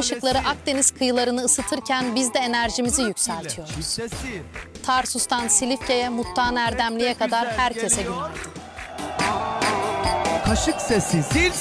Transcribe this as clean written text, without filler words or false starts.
ışıkları Akdeniz kıyılarını ısıtırken biz de enerjimizi yükseltiyoruz. Tarsus'tan Silifke'ye, Muttan Erdemli'ye kadar herkese günaydın. Kaşık sesi, zil